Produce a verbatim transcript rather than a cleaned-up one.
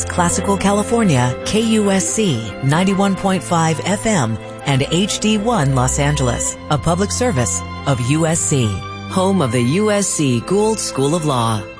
Classical California, K U S C ninety-one point five F M and H D one Los Angeles, a public service of U S C, home of the U S C Gould School of Law.